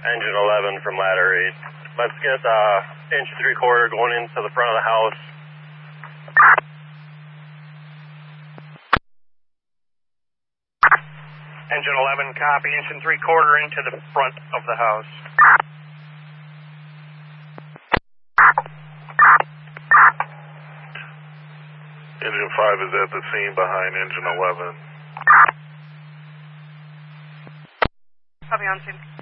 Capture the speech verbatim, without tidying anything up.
Engine eleven from ladder eight. Let's get uh, inch three quarter going into the front of the house. Engine eleven, copy. Inch and three quarter into the front of the house. Engine five is at the scene behind engine eleven. Copy on scene.